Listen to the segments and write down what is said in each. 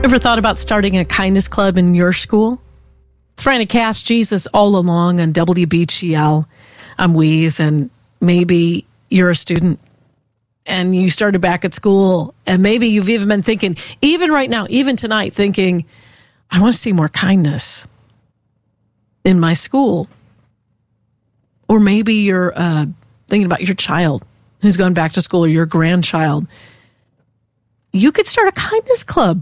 Ever thought about starting a kindness club in your school? Trying to cast Jesus all along on WBGL. I'm Weeze, and maybe you're a student and you started back at school, and maybe you've even been thinking, even right now, even tonight, thinking, I want to see more kindness in my school. Or maybe you're thinking about your child who's gone back to school, or your grandchild. You could start a kindness club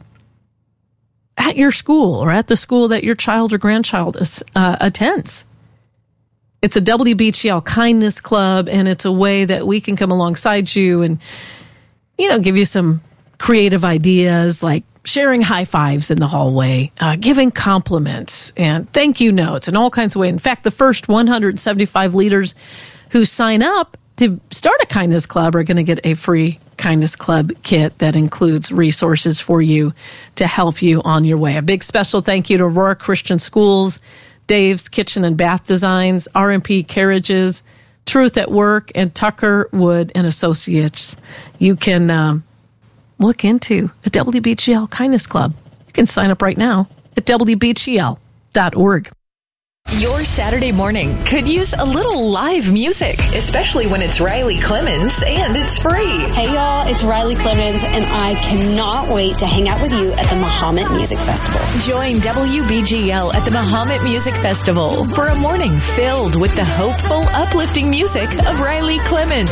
at your school or at the school that your child or grandchild attends. It's a WBGL kindness club, and it's a way that we can come alongside you and, give you some creative ideas like sharing high fives in the hallway, giving compliments and thank you notes and all kinds of ways. In fact, the first 175 leaders who sign up to start a kindness club are going to get a free kindness club kit that includes resources for you to help you on your way. A big special thank you to Aurora Christian Schools, Dave's Kitchen and Bath Designs, RMP Carriages, Truth at Work, and Tucker Wood and Associates. You can look into a WBGL Kindness Club. You can sign up right now at WBGL.org. Your Saturday morning could use a little live music, especially when it's Riley Clemens and it's free. Hey y'all, it's Riley Clemens, and I cannot wait to hang out with you at the Mahomet Music Festival. Join WBGL at the Mahomet Music Festival for a morning filled with the hopeful, uplifting music of Riley Clemens.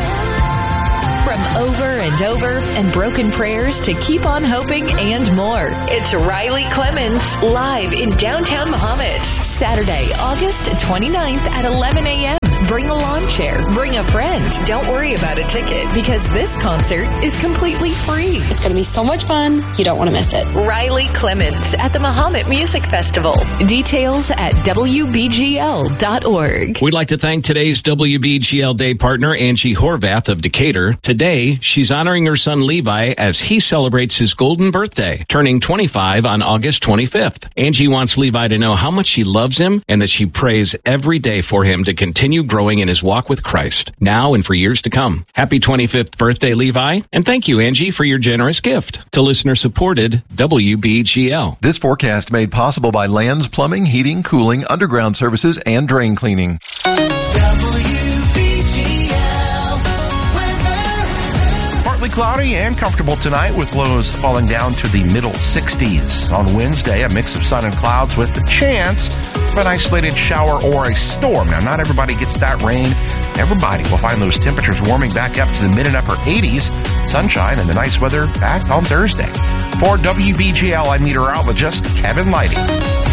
From Over and Over and Broken Prayers to Keep on Hoping and more. It's Riley Clemens live in downtown Mahomet. Saturday, August 29th at 11 a.m. Bring a lawn chair. Bring a friend. Don't worry about a ticket because this concert is completely free. It's going to be so much fun. You don't want to miss it. Riley Clemens at the Mahomet Music Festival. Details at WBGL.org. We'd like to thank today's WBGL Day partner, Angie Horvath of Decatur. Today, she's honoring her son Levi as he celebrates his golden birthday, turning 25 on August 25th. Angie wants Levi to know how much she loves him and that she prays every day for him to continue growing in his walk with Christ, now and for years to come. Happy 25th birthday, Levi, and thank you, Angie, for your generous gift to listener-supported WBGL. This forecast made possible by Lands Plumbing, Heating, Cooling, Underground Services, and Drain Cleaning. Partly cloudy and comfortable tonight with lows falling down to the middle 60s. On Wednesday, a mix of sun and clouds with the chance of an isolated shower or a storm. Now, not everybody gets that rain. Everybody will find those temperatures warming back up to the mid and upper 80s. Sunshine and the nice weather back on Thursday. For WBGL, I'm meteorologist Kevin Lighty.